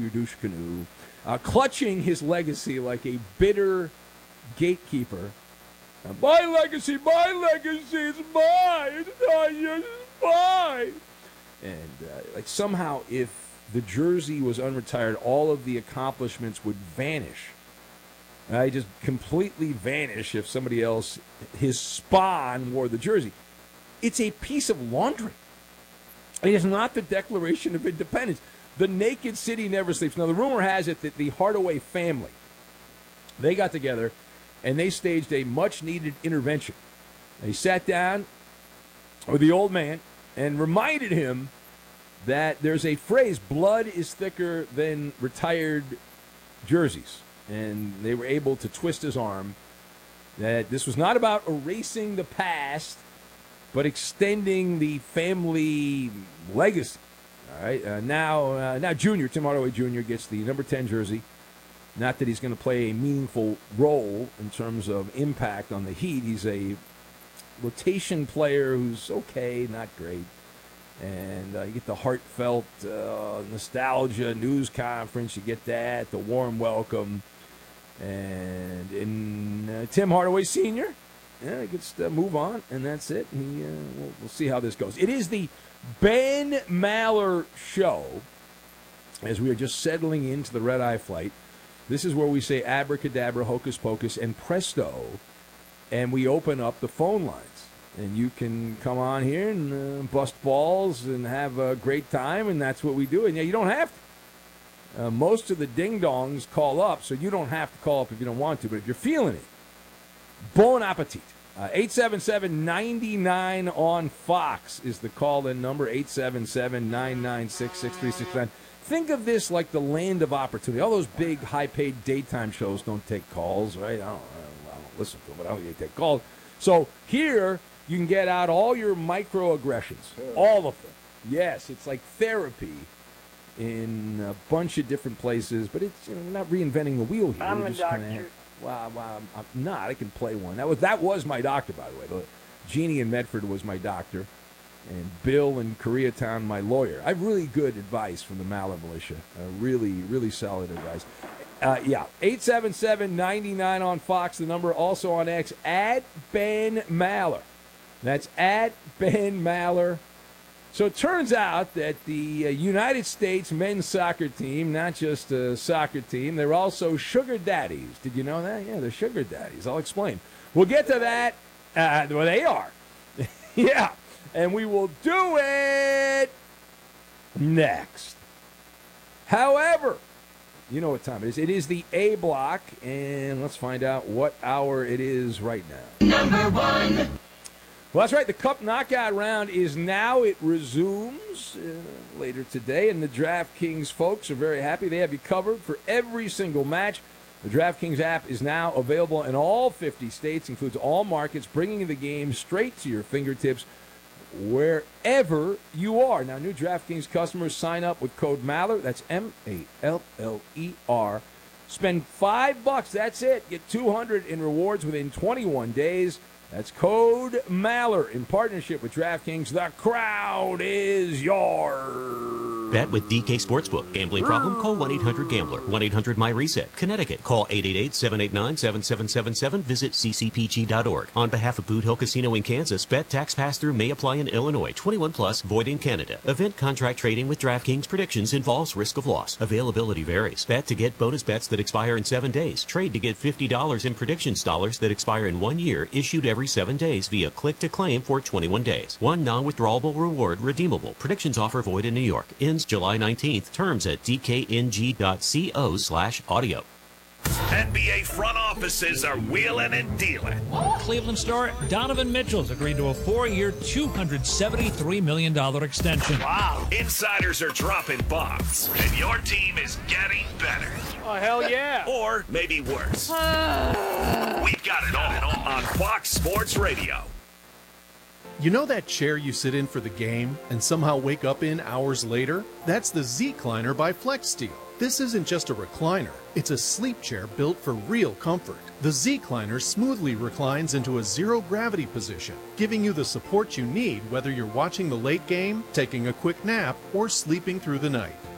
Dushkanu, clutching his legacy like a bitter gatekeeper. My legacy, it's mine. It's not yours, it's mine. And somehow, if the jersey was unretired, all of the accomplishments would vanish. Just completely vanish if somebody else, his spawn, wore the jersey. It's a piece of laundry. It is not the Declaration of Independence. The naked city never sleeps. Now, the rumor has it that the Hardaway family, they got together and they staged a much-needed intervention. They sat down with the old man and reminded him that there's a phrase, blood is thicker than retired jerseys. And they were able to twist his arm that this was not about erasing the past, but extending the family legacy. All right. Now Junior, Tim Hardaway Jr. gets the number 10 jersey. Not that he's going to play a meaningful role in terms of impact on the Heat. He's a rotation player who's okay, not great. And you get the heartfelt nostalgia news conference. You get that, the warm welcome. And in Tim Hardaway Sr., he gets to move on, and that's it. We'll see how this goes. It is the Ben Maller Show as we are just settling into the red-eye flight. This is where we say abracadabra, hocus pocus, and presto, and we open up the phone lines. And you can come on here and bust balls and have a great time, and that's what we do. And you don't have to. Most of the ding-dongs call up, so you don't have to call up if you don't want to. But if you're feeling it, bon appetit. 877-99 on Fox is the call-in number, 877-996-6369. Think of this like the land of opportunity. All those big, high-paid daytime shows don't take calls, right? I don't listen to them, but I don't take calls. So here, you can get out all your microaggressions, all of them. Yes, it's like therapy in a bunch of different places, but it's we're not reinventing the wheel here. I'm a doctor. I'm not. I can play one. That was my doctor, by the way. Jeannie in Medford was my doctor, and Bill in Koreatown, my lawyer. I have really good advice from the Maller Militia. Really, really solid advice. 877-99 on Fox, the number. Also on X, at Ben Maller. That's at Ben Maller. So it turns out that the United States men's soccer team, not just a soccer team, they're also sugar daddies. Did you know that? Yeah, they're sugar daddies. I'll explain. We'll get to that. Well, they are. Yeah. And we will do it next. However, you know what time it is. It is the A block, and let's find out what hour it is right now. Number one. Well, that's right. The Cup Knockout round is now. It resumes later today, and the DraftKings folks are very happy. They have you covered for every single match. The DraftKings app is now available in all 50 states, includes all markets, bringing the game straight to your fingertips wherever you are. Now, new DraftKings customers sign up with code Maller. That's M-A-L-L-E-R. Spend $5. That's it. Get $200 in rewards within 21 days. That's code Maller in partnership with DraftKings. The crowd is yours. Bet with DK Sportsbook. Gambling problem? Call 1-800-GAMBLER. 1-800-MY-RESET. Connecticut. Call 888-789-7777. Visit ccpg.org. On behalf of Boot Hill Casino in Kansas, bet tax pass-through may apply in Illinois. 21 plus, void in Canada. Event contract trading with DraftKings predictions involves risk of loss. Availability varies. Bet to get bonus bets that expire in 7 days. Trade to get $50 in predictions dollars that expire in 1 year, issued every 7 days via click-to-claim for 21 days. One non-withdrawable reward redeemable. Predictions offer void in New York. Ends July 19th. Terms at dkng.co/audio. NBA front offices are wheeling and dealing. Cleveland star Donovan Mitchell's agreed to a 4-year, $273 million extension. Wow. Insiders are dropping bombs, and your team is getting better. Oh, hell yeah. Or maybe worse. We've got it all on Fox Sports Radio. You know that chair you sit in for the game and somehow wake up in hours later? That's the Z-Cliner by FlexSteel. This isn't just a recliner, it's a sleep chair built for real comfort. The Z-Cliner smoothly reclines into a zero-gravity position, giving you the support you need whether you're watching the late game, taking a quick nap, or sleeping through the night.